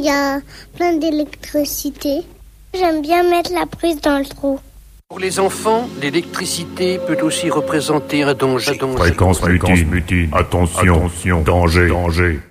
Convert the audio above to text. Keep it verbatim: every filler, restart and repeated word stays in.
Il y a plein d'électricité. J'aime bien mettre la prise dans le trou. Pour les enfants, l'électricité peut aussi représenter un danger. Fréquence mutine. Attention, attention, danger, danger.